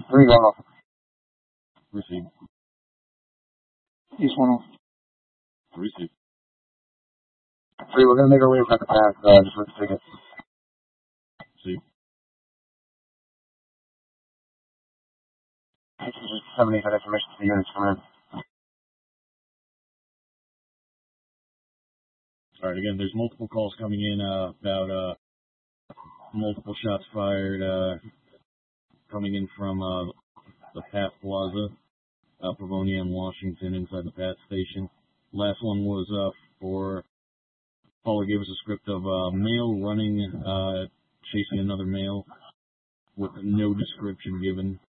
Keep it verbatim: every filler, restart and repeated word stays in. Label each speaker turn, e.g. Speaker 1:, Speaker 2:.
Speaker 1: Three going off.
Speaker 2: Receive.
Speaker 1: East one off.
Speaker 2: Receive.
Speaker 1: Three, we're going to make our way across the path. Uh, just for the ticket.
Speaker 2: See.
Speaker 1: Somebody had information to the units from in.
Speaker 2: Alright, again, there's multiple calls coming in uh, about uh, multiple shots fired uh, coming in from uh, the Pat Plaza, uh, Pavonia and Washington inside the Pat station. Last one was uh, for, caller gave us a script of a uh, male running, uh, chasing another male with no description given.